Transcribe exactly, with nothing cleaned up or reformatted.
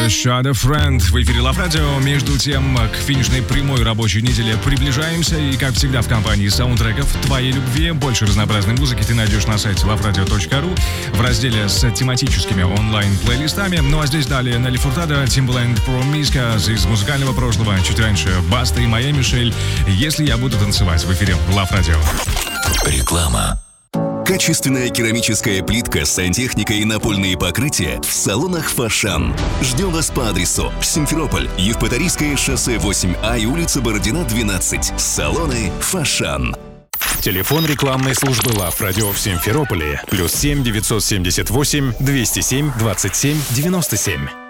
Shot a Friend в эфире Love Radio. Между тем, к финишной прямой рабочей неделе приближаемся. И, как всегда, в компании саундтреков твоей любви. Больше разнообразной музыки ты найдешь на сайте лав радио точка ру в разделе с тематическими онлайн-плейлистами. Ну а здесь далее Нелли Фуртадо, Timbaland, Promiscuous из музыкального прошлого. Чуть раньше Баста и Моя Мишель. «Если я буду танцевать» в эфире Love Radio. Реклама. Качественная керамическая плитка, сантехника и напольные покрытия в салонах «Фошан». Ждем вас по адресу Симферополь, Евпаторийское шоссе восемь А и улица Бородина, двенадцать. Салоны «Фошан». Телефон рекламной службы Love Radio в Симферополе. Плюс семь девятьсот семьдесят восемь двести семь двадцать семь девяносто семь.